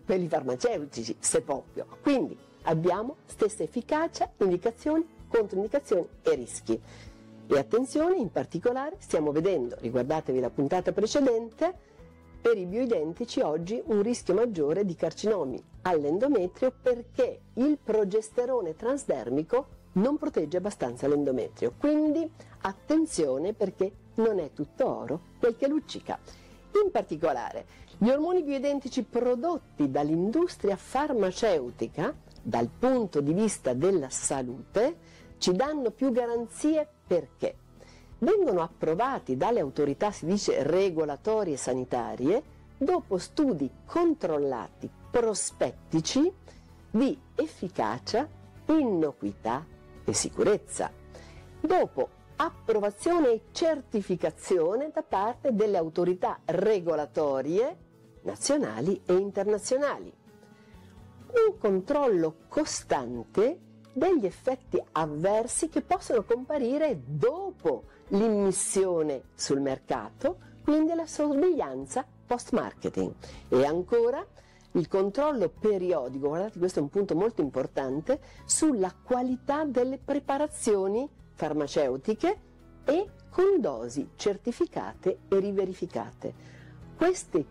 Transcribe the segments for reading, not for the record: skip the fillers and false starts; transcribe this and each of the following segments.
quelli farmaceutici, se proprio. Quindi abbiamo stessa efficacia, indicazioni, controindicazioni e rischi. E attenzione, in particolare stiamo vedendo, riguardatevi la puntata precedente, per i bioidentici oggi un rischio maggiore di carcinomi all'endometrio perché il progesterone transdermico non protegge abbastanza l'endometrio. Quindi attenzione, perché non è tutto oro quel che luccica. In particolare, gli ormoni bioidentici prodotti dall'industria farmaceutica, dal punto di vista della salute, ci danno più garanzie perché vengono approvati dalle autorità, si dice, regolatorie e sanitarie, dopo studi controllati prospettici di efficacia, innocuità e sicurezza, dopo approvazione e certificazione da parte delle autorità regolatorie nazionali e internazionali, un controllo costante degli effetti avversi che possono comparire dopo l'immissione sul mercato, quindi la sorveglianza post-marketing. E ancora il controllo periodico, guardate, questo è un punto molto importante, sulla qualità delle preparazioni farmaceutiche e con dosi certificate e riverificate. Questi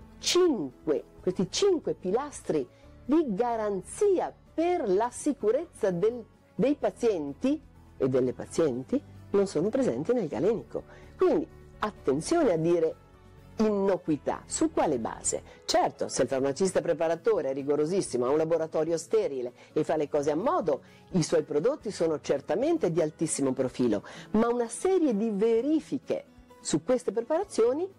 cinque pilastri di garanzia per la sicurezza dei pazienti e delle pazienti non sono presenti nel galenico. Quindi attenzione a dire innocuità. Su quale base? Certo, se il farmacista preparatore è rigorosissimo, ha un laboratorio sterile e fa le cose a modo, i suoi prodotti sono certamente di altissimo profilo, ma una serie di verifiche su queste preparazioni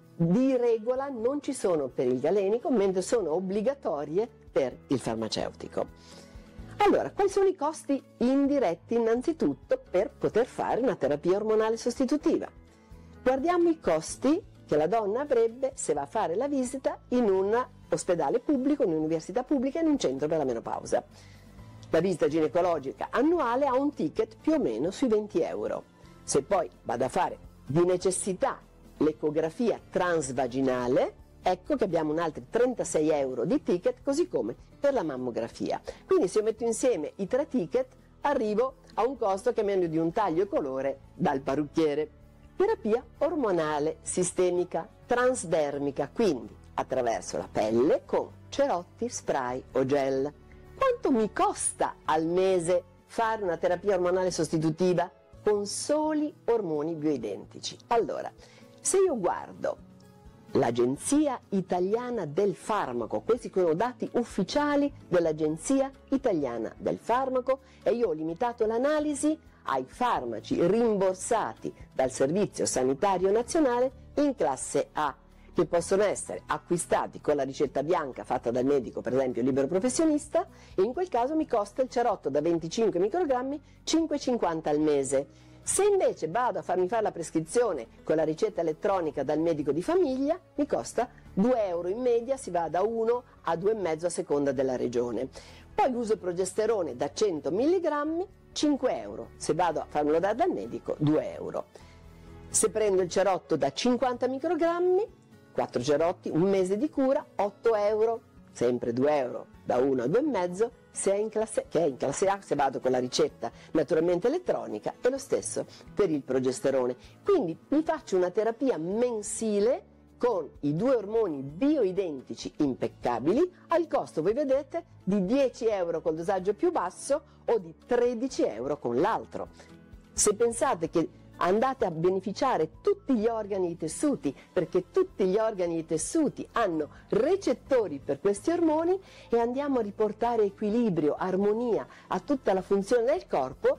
di regola non ci sono per il galenico, mentre sono obbligatorie per il farmaceutico. Allora, quali sono i costi indiretti innanzitutto per poter fare una terapia ormonale sostitutiva? Guardiamo i costi che la donna avrebbe se va a fare la visita in un ospedale pubblico, in un'università pubblica, in un centro per la menopausa. La visita ginecologica annuale ha un ticket più o meno sui 20 euro. Se poi vado a fare di necessità l'ecografia transvaginale, ecco che abbiamo un altri 36 euro di ticket, così come per la mammografia. Quindi se io metto insieme i 3 ticket arrivo a un costo che è meno di un taglio e colore dal parrucchiere. Terapia ormonale sistemica transdermica, quindi attraverso la pelle con cerotti, spray o gel. Quanto mi costa al mese fare una terapia ormonale sostitutiva con soli ormoni bioidentici? Allora, se io guardo l'Agenzia Italiana del Farmaco, questi sono dati ufficiali dell'Agenzia Italiana del Farmaco, e io ho limitato l'analisi ai farmaci rimborsati dal Servizio Sanitario Nazionale in classe A, che possono essere acquistati con la ricetta bianca fatta dal medico, per esempio libero professionista, e in quel caso mi costa il cerotto da 25 microgrammi 5,50 al mese. Se invece vado a farmi fare la prescrizione con la ricetta elettronica dal medico di famiglia, mi costa 2 euro in media, si va da 1 a 2,5 a seconda della regione. Poi uso progesterone da 100 mg, 5 euro. Se vado a farmelo dare dal medico, 2 euro. Se prendo il cerotto da 50 microgrammi, 4 cerotti, un mese di cura, 8 euro, sempre 2 euro da 1 a 2,5, se è in classe A, se vado con la ricetta naturalmente elettronica, e lo stesso per il progesterone. Quindi mi faccio una terapia mensile con i 2 ormoni bioidentici impeccabili al costo, voi vedete, di 10 euro col dosaggio più basso o di 13 euro con l'altro. Se pensate che andate a beneficiare tutti gli organi e i tessuti, perché tutti gli organi e i tessuti hanno recettori per questi ormoni, e andiamo a riportare equilibrio, armonia a tutta la funzione del corpo,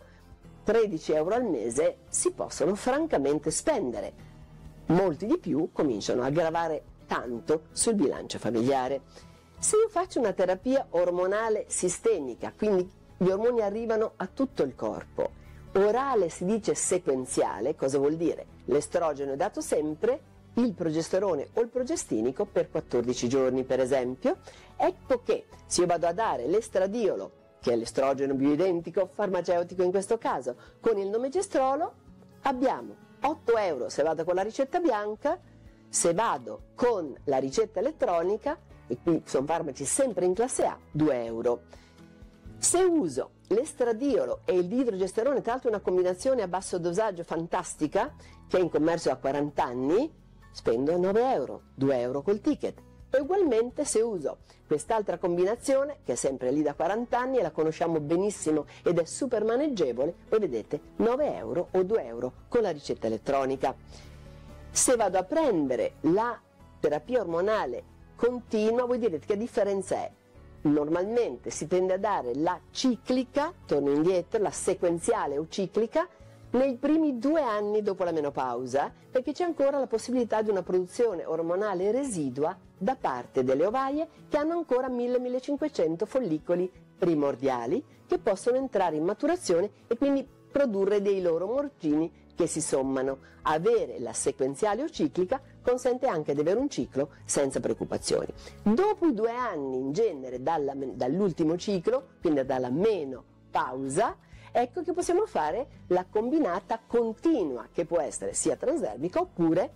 13 euro al mese si possono francamente spendere. Molti di più cominciano a gravare tanto sul bilancio familiare. Se io faccio una terapia ormonale sistemica, quindi gli ormoni arrivano a tutto il corpo, orale si dice sequenziale, cosa vuol dire? L'estrogeno è dato sempre, il progesterone o il progestinico per 14 giorni per esempio. Ecco che se io vado a dare l'estradiolo, che è l'estrogeno bioidentico farmaceutico in questo caso, con il nomegestrolo, abbiamo 8 euro se vado con la ricetta bianca, se vado con la ricetta elettronica e qui sono farmaci sempre in classe A, 2 euro. Se uso l'estradiolo e il dihidrogesterone, tra l'altro una combinazione a basso dosaggio fantastica, che è in commercio da 40 anni, spendo 9 euro, 2 euro col ticket. E ugualmente se uso quest'altra combinazione, che è sempre lì da 40 anni e la conosciamo benissimo ed è super maneggevole, voi vedete 9 euro o 2 euro con la ricetta elettronica. Se vado a prendere la terapia ormonale continua, voi direte che differenza è? Normalmente si tende a dare la ciclica, torno indietro, la sequenziale o ciclica, nei primi 2 anni dopo la menopausa, perché c'è ancora la possibilità di una produzione ormonale residua da parte delle ovaie che hanno ancora 1000-1500 follicoli primordiali che possono entrare in maturazione e quindi produrre dei loro morcini che si sommano. Avere la sequenziale o ciclica consente anche di avere un ciclo senza preoccupazioni. Dopo i 2 anni in genere dall'ultimo ciclo, quindi dalla menopausa, ecco che possiamo fare la combinata continua, che può essere sia transdermica oppure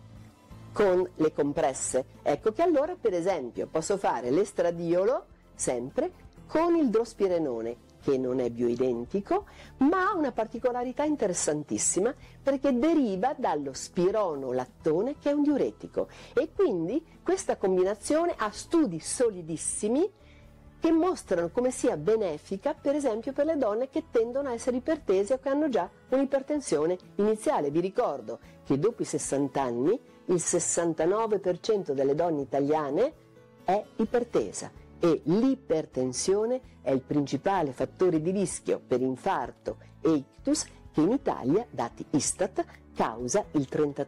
con le compresse. Ecco che allora, per esempio, posso fare l'estradiolo sempre con il drospirenone, che non è bioidentico, ma ha una particolarità interessantissima perché deriva dallo spironolattone, che è un diuretico, e quindi questa combinazione ha studi solidissimi che mostrano come sia benefica, per esempio, per le donne che tendono a essere ipertese o che hanno già un'ipertensione iniziale. Vi ricordo che dopo i 60 anni il 69% delle donne italiane è ipertesa e l'ipertensione è il principale fattore di rischio per infarto e ictus che in Italia, dati Istat, causa il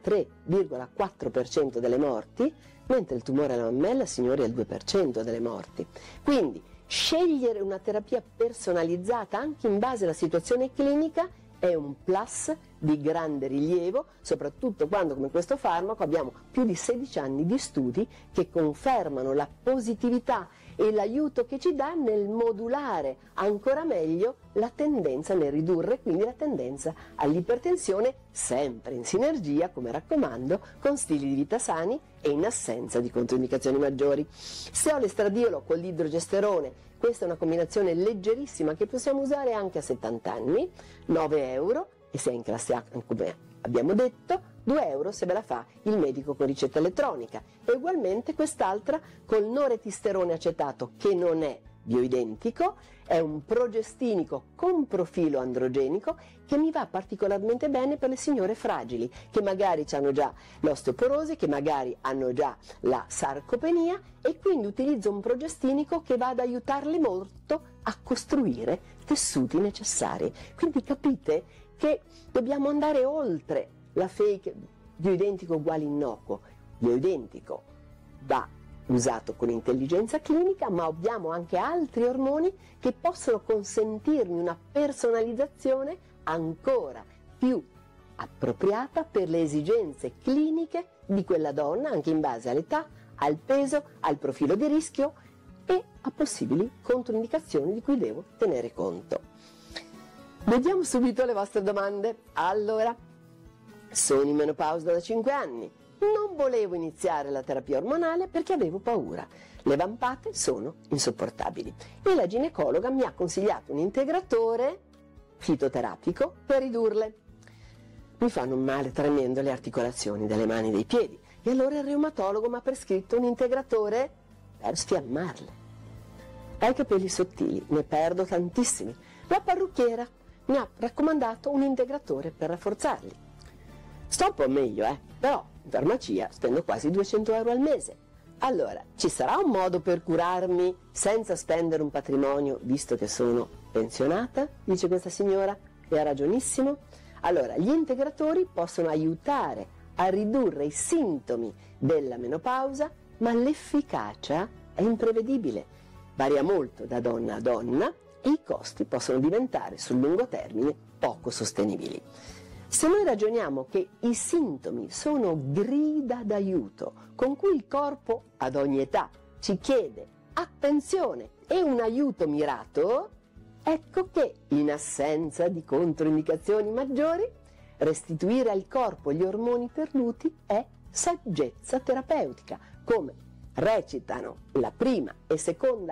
33,4% delle morti, mentre il tumore alla mammella, signori, è il 2% delle morti. Quindi scegliere una terapia personalizzata anche in base alla situazione clinica è un plus di grande rilievo, soprattutto quando, come questo farmaco, abbiamo più di 16 anni di studi che confermano la positività e l'aiuto che ci dà nel modulare ancora meglio la tendenza, nel ridurre quindi la tendenza all'ipertensione, sempre in sinergia, come raccomando, con stili di vita sani e in assenza di controindicazioni maggiori. Se ho l'estradiolo con l'idrogesterone, questa è una combinazione leggerissima che possiamo usare anche a 70 anni, 9 euro, e se è in classe A, come abbiamo detto, 2 euro se ve la fa il medico con ricetta elettronica. E ugualmente quest'altra col noretisterone acetato, che non è bioidentico, è un progestinico con profilo androgenico che mi va particolarmente bene per le signore fragili, che magari hanno già l'osteoporosi, che magari hanno già la sarcopenia, e quindi utilizzo un progestinico che va ad aiutarle molto a costruire tessuti necessari. Quindi capite che dobbiamo andare oltre la fake bioidentico uguale innocuo. Bioidentico va usato con intelligenza clinica, ma abbiamo anche altri ormoni che possono consentirmi una personalizzazione ancora più appropriata per le esigenze cliniche di quella donna, anche in base all'età, al peso, al profilo di rischio e a possibili controindicazioni di cui devo tenere conto. Vediamo subito le vostre domande. Allora, sono in menopausa da 5 anni. Non volevo iniziare la terapia ormonale perché avevo paura. Le vampate sono insopportabili. E la ginecologa mi ha consigliato un integratore fitoterapico per ridurle. Mi fanno un male tremendo le articolazioni delle mani e dei piedi. E allora il reumatologo mi ha prescritto un integratore per sfiammarle. Ho i capelli sottili, ne perdo tantissimi. La parrucchiera mi ha raccomandato un integratore per rafforzarli. Sto un po' meglio, però in farmacia spendo quasi 200 euro al mese. Allora, ci sarà un modo per curarmi senza spendere un patrimonio, visto che sono pensionata? Dice questa signora, e ha ragionissimo. Allora, gli integratori possono aiutare a ridurre i sintomi della menopausa, ma l'efficacia è imprevedibile. Varia molto da donna a donna e i costi possono diventare sul lungo termine poco sostenibili. Se noi ragioniamo che i sintomi sono grida d'aiuto con cui il corpo ad ogni età ci chiede attenzione e un aiuto mirato, ecco che in assenza di controindicazioni maggiori, restituire al corpo gli ormoni perduti è saggezza terapeutica, come recitano la prima e seconda